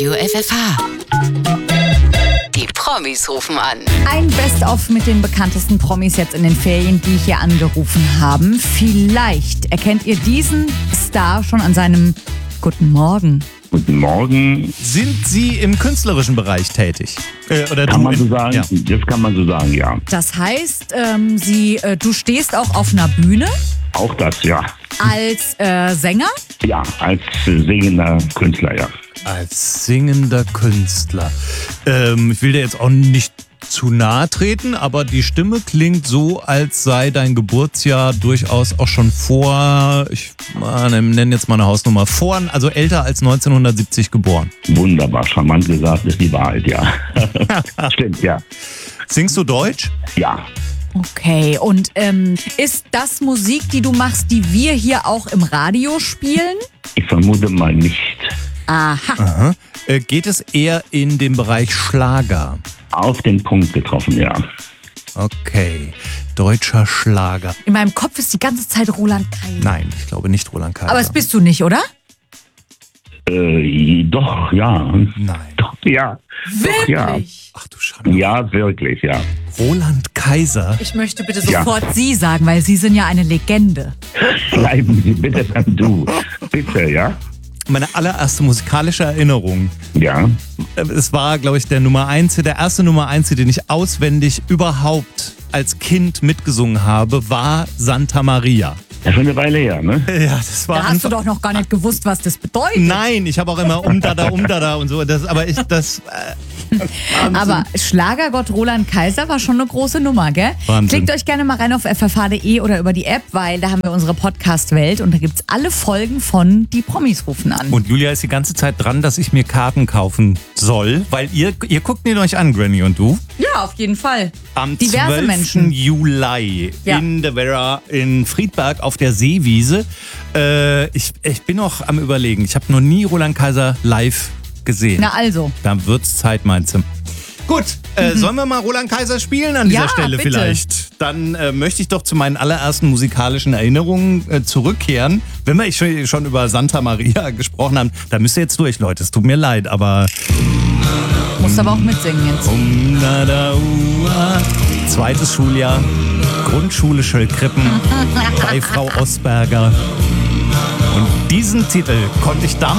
Radio FFH. Die Promis rufen an. Ein Best-of mit den bekanntesten Promis jetzt in den Ferien, die hier angerufen haben. Vielleicht erkennt ihr diesen Star schon an seinem Guten Morgen. Guten Morgen. Sind Sie im künstlerischen Bereich tätig? Oder Kann du man so sagen? Ja. Das kann man so sagen, ja. Das heißt, du stehst auch auf einer Bühne Auch das, ja. als Sänger. Ja, als singender Künstler, ja. Als singender Künstler. Ich will dir jetzt auch nicht zu nahe treten, aber die Stimme klingt so, als sei dein Geburtsjahr durchaus auch schon vor, ich nenne jetzt mal eine Hausnummer, also älter als 1970 geboren. Wunderbar, charmant gesagt, ist die Wahrheit, ja. Stimmt, ja. Singst du Deutsch? Ja. Okay, und ist das Musik, die du machst, die wir hier auch im Radio spielen? Ich vermute mal nicht. Aha. Aha. Geht es eher in den Bereich Schlager? Auf den Punkt getroffen, ja. Okay, deutscher Schlager. In meinem Kopf ist die ganze Zeit Roland Kaiser. Nein, ich glaube nicht Roland Kaiser. Aber das bist du nicht, oder? Doch, ja. Nein. Doch, ja. Doch, ja. Wirklich? Ach du Schande. Ja, wirklich, ja. Roland Kaiser? Ich möchte bitte Ja. sofort Sie sagen, weil Sie sind ja eine Legende. Bleiben Sie bitte beim Du. Bitte, ja? Meine allererste musikalische Erinnerung. Ja. Es war, glaube ich, der erste Nummer 1, den ich auswendig überhaupt als Kind mitgesungen habe, war Santa Maria. Ja, schon eine Weile her, ne? Ja, das war Da hast du doch noch gar nicht gewusst, was das bedeutet. Nein, ich habe auch immer Umdada und so. Aber Schlagergott Roland Kaiser war schon eine große Nummer, gell? Wahnsinn. Klickt euch gerne mal rein auf ffh.de oder über die App, weil da haben wir unsere Podcast-Welt und da gibt's alle Folgen von Die Promis rufen an. Und Julia ist die ganze Zeit dran, dass ich mir Karten kaufen soll, weil ihr guckt ihn euch an, Granny und du. Ja, auf jeden Fall. Am Diverse 12. Menschen. Juli Ja. in der Werra in Friedberg auf der Seewiese. Ich bin noch am Überlegen. Ich habe noch nie Roland Kaiser live gesehen. Na also. Da wird's Zeit, meinst du? Gut, sollen wir mal Roland Kaiser spielen an dieser Ja, Stelle bitte. vielleicht? Dann möchte ich doch zu meinen allerersten musikalischen Erinnerungen zurückkehren. Wenn wir schon über Santa Maria gesprochen haben, da müsst ihr jetzt durch, Leute. Es tut mir leid, aber... Musst aber auch mitsingen jetzt. Zweites Schuljahr, Grundschule Schöllkrippen bei Frau Osberger. Und diesen Titel konnte ich damals